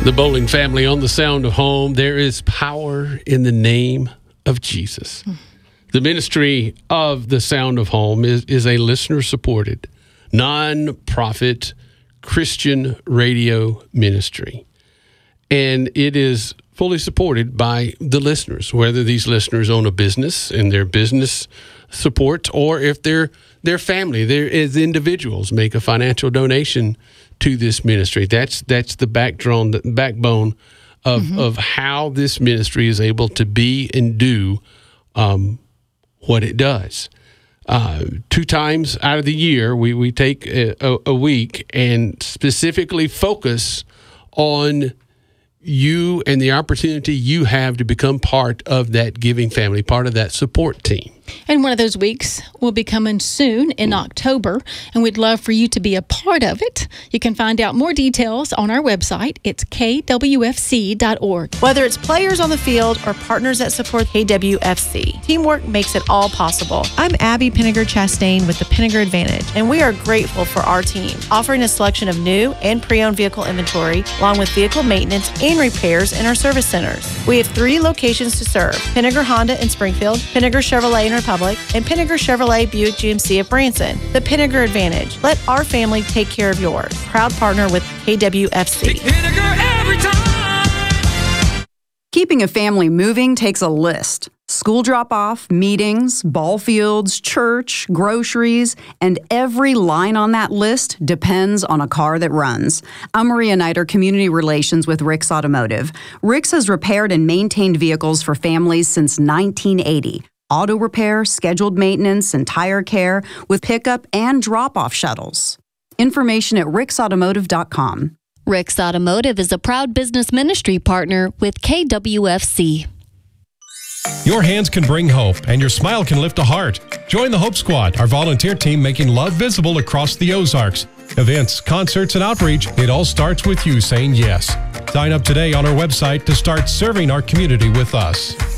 The Bowling family on the Sound of Home. There is power in the name of Jesus. The ministry of the Sound of Home is a listener-supported, non-profit Christian radio ministry. And it is fully supported by the listeners, whether these listeners own a business and their business support, or if their family, as individuals, make a financial donation to this ministry. That's the backbone of how this ministry is able to be and do what it does. 2 times out of the year, we take a week and specifically focus on you and the opportunity you have to become part of that giving family, part of that support team. And one of those weeks will be coming soon in October, and we'd love for you to be a part of it. You can find out more details on our website. It's kwfc.org. Whether it's players on the field or partners that support KWFC, teamwork makes it all possible. I'm Abby Pinniger Chastain with the Pinniger Advantage, and we are grateful for our team, offering a selection of new and pre-owned vehicle inventory, along with vehicle maintenance and repairs in our service centers. We have 3 locations to serve: Pinniger Honda in Springfield, Pinniger Chevrolet in Republic, and Pinniger Chevrolet Buick GMC of Branson. The Pinniger Advantage. Let our family take care of yours. Proud partner with KWFC. Pinniger every time. Keeping a family moving takes a list. School drop-off, meetings, ball fields, church, groceries, and every line on that list depends on a car that runs. I'm Maria Nider, Community Relations with Rick's Automotive. Rick's has repaired and maintained vehicles for families since 1980. Auto repair, scheduled maintenance, and tire care with pickup and drop-off shuttles. Information at ricksautomotive.com. Rick's Automotive is a proud business ministry partner with KWFC. Your hands can bring hope, and your smile can lift a heart. Join the Hope Squad, our volunteer team making love visible across the Ozarks. Events, concerts, and outreach, it all starts with you saying yes. Sign up today on our website to start serving our community with us.